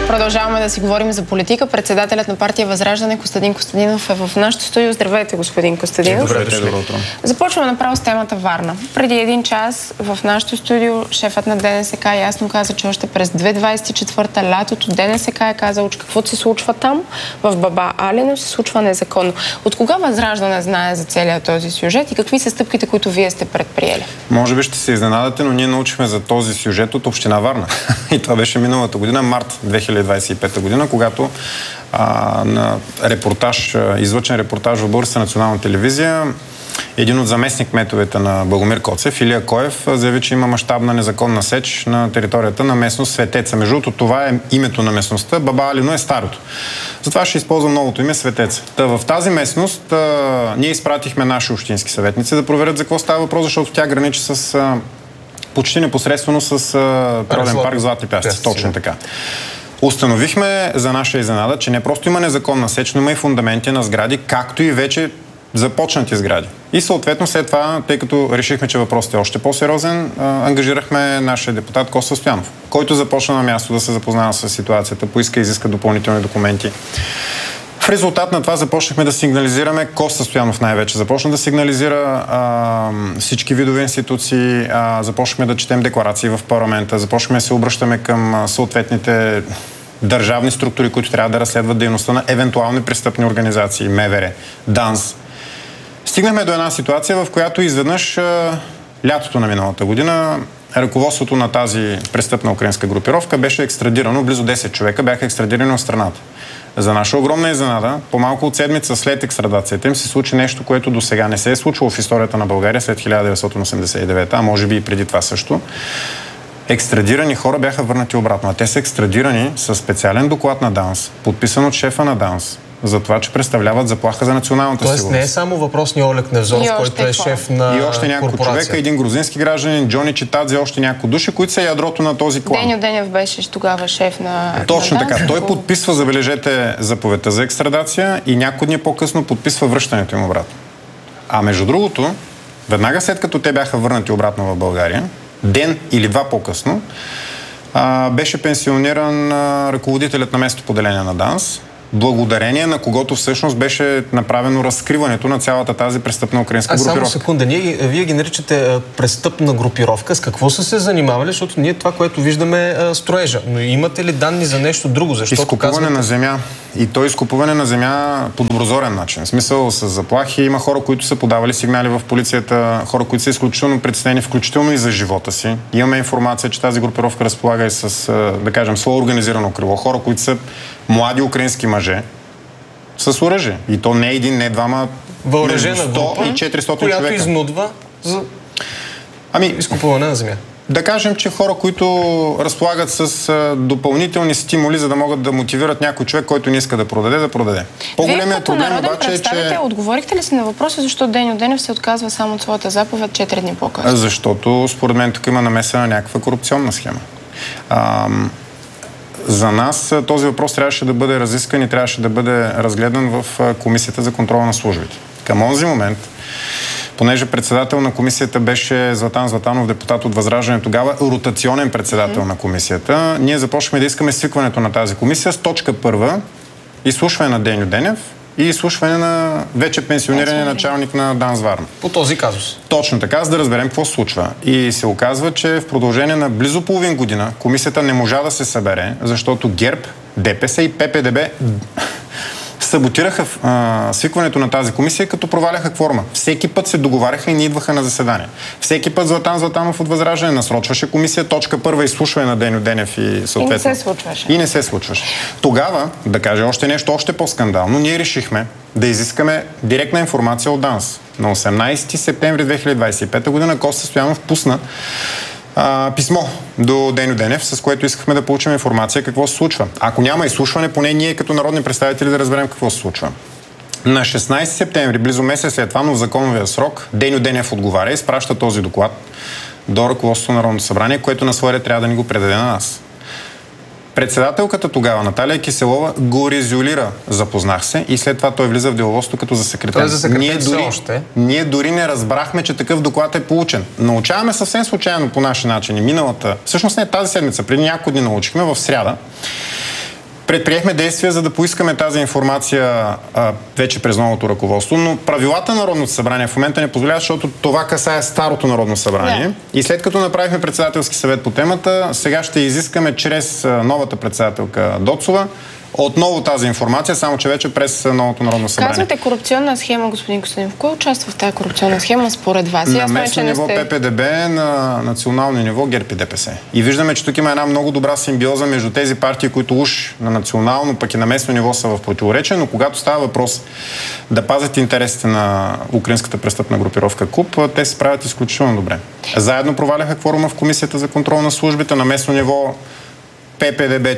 Продължаваме да си говорим за политика. Председателят на партия Възраждане Костадин Костадинов е в нашото студио. Здравейте, господин Костадинов. Добро утро. Започваме направо с темата Варна. Преди един час в нашото студио шефът на ДНСК ясно каза, че още през 2024 лятото ДНСК е казал, че каквото се случва там, в Баба Алино, се случва незаконно. От кога Възраждане знае за целият този сюжет и какви са стъпките, които вие сте предприели? Може би ще се изненадате, но ние научихме за този сюжет от община Варна. И това беше миналата година, март 2025 година, когато на репортаж, излъчен репортаж в Българската национална телевизия, един от заместник-кметовете на Благомир Коцев, Илия Коев, заяви, че има мащабна незаконна сеч на територията на местност Светеца. Между другото, това е името на местността. Баба Алино е старото. Затова ще използвам новото име Светеца. В тази местност ние изпратихме наши общински съветници да проверят за какво става въпрос, защото тя граничи с почти непосредствено с природен парк Златни пясъци. Точно така. Установихме за наша изненада, че не просто има незаконна сеч, но има и фундаменти на сгради, както и вече започнати сгради. И съответно след това, тъй като решихме, че въпросът е още по-сериозен, ангажирахме нашия депутат Коста Стоянов, който започна на място да се запознава с ситуацията, поиска и изиска допълнителни документи. В резултат на това започнахме да сигнализираме, Коста Стоянов най-вече започна да сигнализира всички видове институции, започнахме да четем декларации в парламента, започнахме да се обръщаме към съответните държавни структури, които трябва да разследват дейността на евентуални престъпни организации, МВР, ДАНС. Стигнахме до една ситуация, в която изведнъж лятото на миналата година ръководството на тази престъпна украинска групировка беше екстрадирано, близо 10 човека бяха екстрадирани от страната. За наша огромна изненада, по-малко от седмица след екстрадацията им се случи нещо, което до сега не се е случило в историята на България след 1989, а може би и преди това също. Екстрадирани хора бяха върнати обратно. А те са екстрадирани със специален доклад на ДАНС, подписан от шефа на ДАНС, за това, че представляват заплаха за националната сигурност. Тоест не е само въпросния Олег Невзоров, който е шеф на и още няколко човека, един грузински гражданин, Джони Читадзе, още няколко души, които са ядрото на този клан. Деню Денев беше тогава шеф на Точно на така. Той подписва, забележете, заповедта за екстрадация и няколко дни по-късно подписва връщането им обратно. А между другото, веднага след като те бяха върнати обратно в България, ден или два по-късно, беше пенсиониран ръководителят на местното поделение на ДАНС, благодарение на когото всъщност беше направено разкриването на цялата тази престъпна украинска групировка. Само секунда, вие ги наричате престъпна групировка. С какво са се занимавали? Защото ние това, което виждаме, строежа. Но имате ли данни за нещо друго? Защото изкупуване на земя. И то изкупуване на земя по доброзорен начин. В смисъл с заплахи. Има хора, които са подавали сигнали в полицията, хора, които са изключително притеснени, включително и за живота си. Имаме информация, че тази групировка разполага и с, да кажем, своя организирано крило. Хора, които са млади украински мъже с оръжие. И то не един, не двама, въоръжена група, и 400 която човека. изнудва за изкупуване на земя. Да кажем, че хора, които разполагат с допълнителни стимули, за да могат да мотивират някой човек, който не иска да продаде, да продаде. По-големият проблем обаче е, че... Отговорихте ли си на въпроса, защо Деню Денев се отказва само от своята заповед 4 дни по-късно? Защото, според мен, тук има намеса на някаква корупционна схема. За нас този въпрос трябваше да бъде разискан и трябваше да бъде разгледан в Комисията за контрол на службите. Към онзи момент, понеже председател на комисията беше Златан Златанов, депутат от Възраждане, тогава ротационен председател на комисията, ние започнахме да искаме свикването на тази комисия с точка първа, изслушване на Деню Денев и изслушване на вече пенсионирания началник на ДАНС Варна. По този казус. Точно така, за да разберем какво се случва. И се оказва, че в продължение на близо половин година комисията не можа да се събере, защото ГЕРБ, ДПС и ППДБ саботираха свикването на тази комисия, като проваляха кворума. Всеки път се договаряха и не идваха на заседание. Всеки път Златан Златанов от Възраждане насрочваше комисия, точка първа изслушване на Деню Денев и съответно... И не се случваше. И не се случваше. Тогава, да кажа още нещо, още по-скандално, ние решихме да изискаме директна информация от ДАНС. На 18 септември 2025 година Коста Стоянов пусна писмо до Деню Денев, с което искахме да получим информация какво се случва. Ако няма изслушване, поне ние като народни представители да разберем какво се случва. На 16 септември, близо месец след това, но в законовия срок, Деню Денев отговаря и изпраща този доклад до ръководството на Народното събрание, което на своя ред трябва да ни го предаде на нас. Председателката тогава, Наталия Киселова, го резюлира, запознах се, и след това той влиза в деловодството като засекретен. Ние дори не разбрахме, че такъв доклад е получен. Научаваме съвсем случайно по нашия начин и всъщност не тази седмица, преди няколко дни научихме в сряда, Предприехме действия, за да поискаме тази информация вече през новото ръководство, но правилата на Народното събрание в момента не позволяват, защото това касае старото Народно събрание. И след като направихме председателски съвет по темата, сега ще изискаме чрез новата председателка Доцова отново тази информация, само че вече през новото Народно събрание. Казвате корупционна схема, господин Костадинов. Кой участва в тази корупционна схема според вас? На местно ниво ППДБ, на национално ниво ГЕРБ и ДПС. И виждаме, че тук има една много добра симбиоза между тези партии, които уж на национално, пък и на местно ниво са в противоречие, но когато става въпрос да пазят интересите на украинската престъпна групировка КУП, те се справят изключително добре. Заедно проваляха кворума в Комисията за контрол на службите, на местно ниво ППДБ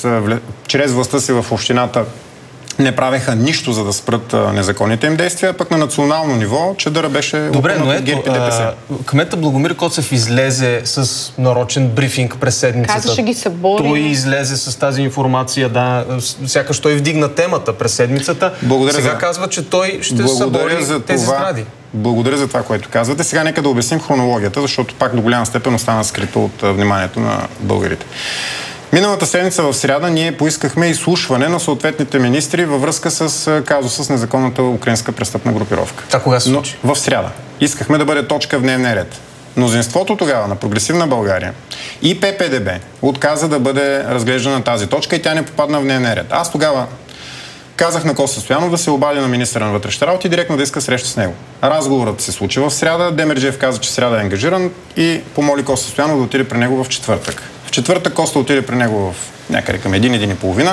чрез властта си в общината не правеха нищо, за да спрат незаконните им действия, пък на национално ниво чадъра беше опълнат от ГЕРБ и ДПС. Кмета Благомир Коцев излезе с нарочен брифинг през седмицата. Каза, ще ги събори. Той излезе с тази информация, да, сякаш той вдигна темата през седмицата. Сега казва, че той ще събори тези сгради. Благодаря за това, което казвате. Сега нека да обясним хронологията, защото пак до голяма степен остана скрито от вниманието на българите. Миналата седмица в сряда ние поискахме изслушване на съответните министри във връзка с казуса с незаконната украинска престъпна групировка. А кога се случи? В сряда. Искахме да бъде точка в дневния ред. Мнозинството тогава на Прогресивна България и ППДБ отказа да бъде разглеждана тази точка и тя не попадна в дневния ред. Аз тогава казах на Коста Стоянов да се обади на министъра на вътрешните работи и директно да иска среща с него. Разговорът се случи в сряда, Демерджиев каза, че сряда е ангажиран и помоли Коста Стоянов да отиде при него в четвъртък. В четвъртък Коста отиде при него в някъде към 1-1:30.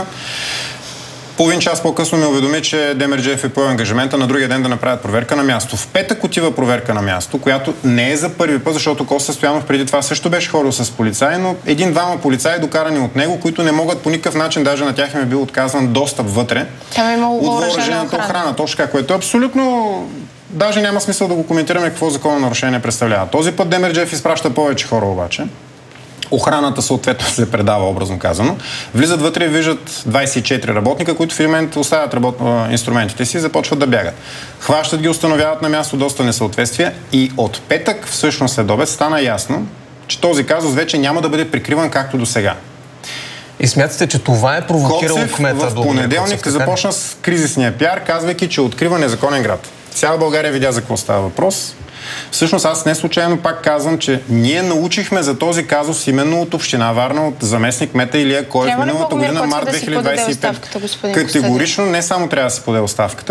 Половин час по-късно ме уведоми, че Демерджиев е поел ангажимента на другия ден да направят проверка на място. В петък отива проверка на място, която не е за първи път, защото Коста Стоянов преди това също беше ходил с полицаи, но един-двама полицаи докарани от него, които не могат по никакъв начин, даже на тях им е бил отказан достъп вътре от въоръжената охрана. Точно така, което е абсолютно... Даже няма смисъл да го коментираме какво законно нарушение представлява. Този път Демерджиев изпраща повече хора обаче. Охраната съответно се предава, образно казано. Влизат вътре и виждат 24 работника, които в един момент оставят инструментите си и започват да бягат. Хващат ги, установяват на място доста несъответствия и от петък, всъщност след обед, стана ясно, че този казус вече няма да бъде прикриван както до сега. И смятате, че това е провокирало кмета? В понеделник започна с кризисния пиар, казвайки, че открива незаконен град. Цяла България видя за какво става въпрос. Всъщност аз не случайно пак казвам, че ние научихме за този казус именно от община Варна, от заместник кмета Илия Коев миналата година, март 2025. Категорично не само трябва да си поде оставката,